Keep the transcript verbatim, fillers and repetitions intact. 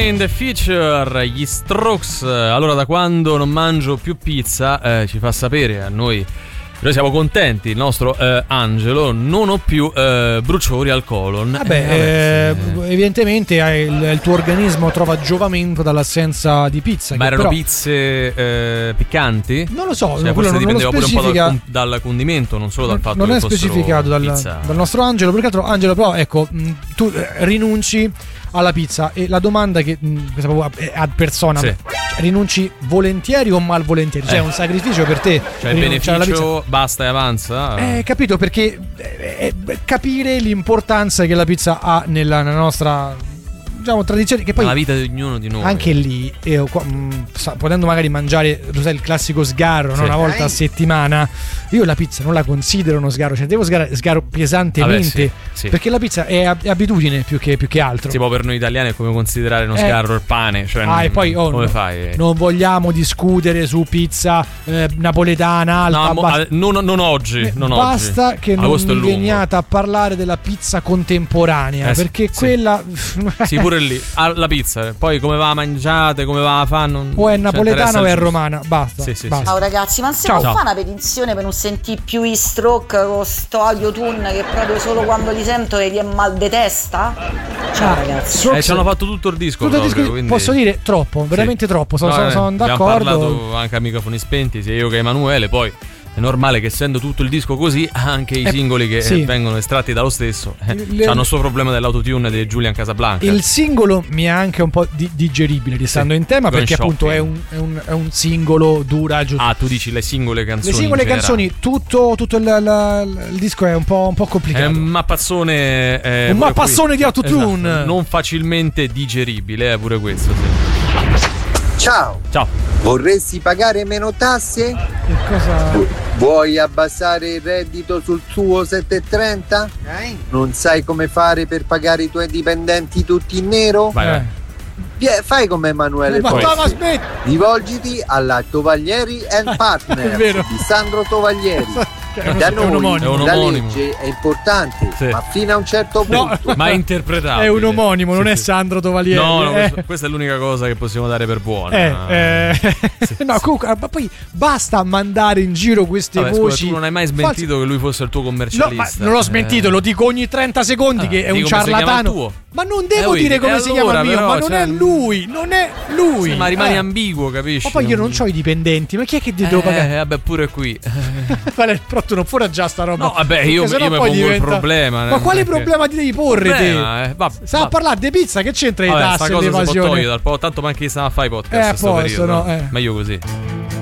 in the Future, gli Strokes. Allora, da quando non mangio più pizza, eh, ci fa sapere a noi. Noi siamo contenti, il nostro eh, Angelo, non ho più eh, bruciori al colon. Vabbè, eh, eh, evidentemente il, il tuo organismo trova giovamento dall'assenza di pizza. Ma erano però, pizze eh, piccanti? Non lo so, cioè, quello forse non, dipendeva non lo pure un po' specifica, dal, dal condimento, non solo dal fatto non che è fossero specificato dal, pizza. dal nostro Angelo. Perché altro, Angelo, però, ecco, mh, tu eh, rinunci alla pizza e la domanda che mh, questa proprio ad persona, Sì. rinunci volentieri o malvolentieri? Cioè, Eh. è un sacrificio per te? Cioè il rinunciare alla beneficio basta e avanza? Eh, capito, perché eh, eh, capire l'importanza che la pizza ha nella, nella nostra, diciamo, tradizione, che poi la vita di ognuno di noi. anche lì eh, qua, mh, sa, potendo magari mangiare, lo sai, il classico sgarro, no? Sì. Una volta a settimana, io la pizza non la considero uno sgarro, cioè devo sgarro, sgarro pesantemente. Vabbè, sì, sì. Perché la pizza è, ab- è abitudine più che, più che altro. Tipo per noi italiani è come considerare uno Eh. sgarro il pane, cioè Ah, non- e poi oh, come no, fai? non vogliamo discutere su pizza eh, napoletana alta, No, mo- basta. ah, non, non oggi, Eh, non basta oggi. che non Agosto è mi lungo. veniate a parlare della pizza contemporanea, Eh, sì, perché sì. quella Sì, pure lì. Ah, la pizza, poi come va mangiate, come va la fanno. o è ci napoletana interessa o è il giusto. romana, basta, Sì, sì, basta. Ciao ragazzi, ma se Ciao. non fa una petizione per non sentire più i Stroke con sto autotune che proprio solo quando li sento che vi è mal di testa? Ciao Ah, ragazzi. Strokes- Eh, ci hanno fatto tutto il disco, Tutto il proprio, disco- quindi- posso dire troppo, veramente Sì. troppo, sono, No, sono- eh, sono abbiamo d'accordo. parlato anche a microfoni spenti, sia io che Emanuele, poi è normale che essendo tutto il disco così, anche i Eh, singoli che sì. eh, vengono estratti dallo stesso eh, Il- hanno il suo problema dell'autotune di Julian Casablanca. Il singolo mi è anche un po' di- digeribile, restando Sì. in tema, Gone perché appunto è shopping. un, è, un, è un singolo dura giù. Ah, tu dici le singole canzoni. Le singole in generale. canzoni, tutto, tutto il, la- il disco è un po', un po' È complicato. un mappazzone. eh, Un pure mappazzone qui. di autotune. Esatto, non facilmente digeribile, è pure questo. Sì. Ciao, Ciao. vorresti pagare meno tasse? Che cosa? Vuoi abbassare il reddito sul tuo sette e trenta? Non sai come fare per pagare i tuoi dipendenti tutti in nero? Vai, vai. Eh. Vie- fai come Emanuele Eh, ma, Poi. ma, ma smetti! Rivolgiti alla Tovaglieri and È Partner vero. di Sandro Tovaglieri. È uno- Da è un noi omonimo. È un la omonimo. legge è importante, Sì. ma fino a un certo No. punto. Ma è interpretabile. È un omonimo, Sì, non è sì. Sandro Tovaglieri. No, no, eh. questo- questa è l'unica cosa che possiamo dare per buona. Eh, eh. No, comunque, ma poi basta mandare in giro queste Vabbè, scusa, voci. tu non hai mai false. smentito che lui fosse il tuo No, commercialista. ma non l'ho smentito, Eh. lo dico ogni trenta secondi Ah, che è di un come si chiama il ciarlatano. tuo. Ma non devo Eh, dire vedi, come e si chiama allora, il mio, però, ma non cioè, è lui, non è lui. Sì, ma rimani Eh. ambiguo, capisci? Ma poi io non ho i dipendenti, ma chi è che devo Eh, pagare? vabbè, pure qui. Vale, però tu non fuora già sta roba. No, vabbè, Perché io, sennò io mi poi pongo il diventa- problema. Ma quale perché- problema ti devi porre Problema, te? eh, vabbè, Stava a vabbè. parlare di pizza, che c'entra i Vabbè, tassi sta e cosa si può l'evasione? togliere dal po', tanto manchi stiamo a fare i podcast Eh, a sto posto, periodo. no, eh. Meglio così.